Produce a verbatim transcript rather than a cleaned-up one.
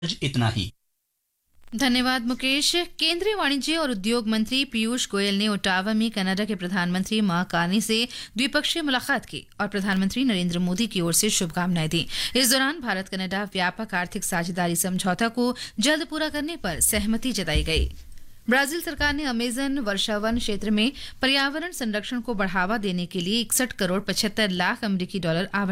इतना ही। धन्यवाद मुकेश। केंद्रीय वाणिज्य और उद्योग मंत्री पीयूष गोयल ने ओटावा में कनाडा के प्रधानमंत्री मार्क कार्नी से द्विपक्षीय मुलाकात की और प्रधानमंत्री नरेंद्र मोदी की ओर से शुभकामनाएं दी। इस दौरान भारत कनाडा व्यापक आर्थिक साझेदारी समझौता को जल्द पूरा करने पर सहमति जताई गई। ब्राजील सरकार ने अमेजन वर्षावन क्षेत्र में पर्यावरण संरक्षण को बढ़ावा देने के लिए इकसठ करोड़ पचहत्तर लाख अमरीकी डॉलर आवंटित